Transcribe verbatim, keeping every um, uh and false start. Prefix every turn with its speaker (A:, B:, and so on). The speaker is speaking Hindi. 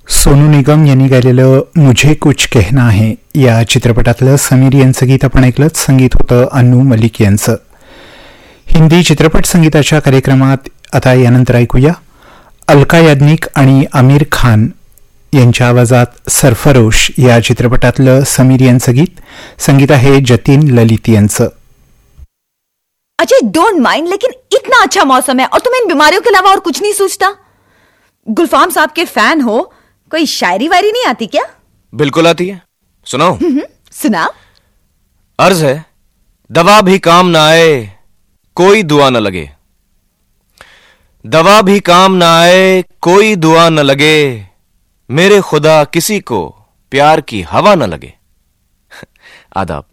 A: सोनू निगम यांनी गायलेलं मुझे कुछ कहना है या चित्रपटातलं समीर यांचं गीत आपण ऐकलंच. संगीत होतं अन्नू मलिक यांचं. हिंदी चित्रपट संगीताच्या कार्यक्रमात आता यानंतर ऐकूया अलका याज्ञिक आणि आमिर खान यांच्या आवाजात सरफरोश या चित्रपटातलं समीर यांचं गीत. संगीत आहे जतीन ललित यांचं.
B: अजय डोंट माइंड, लेकिन इतना अच्छा मौसम है और तुम्हें इन बीमारियों के अलावा और कुछ नहीं सोचता? गुलफाम साहब के फैन हो, कोई शायरी वायरी नहीं आती क्या?
C: बिल्कुल आती है, सुनाओ.
B: सुना.
C: अर्ज है, दवा भी काम ना आए कोई दुआ न लगे, दवा भी काम ना आए कोई दुआ न लगे, मेरे खुदा किसी को प्यार की हवा न लगे. आदाब.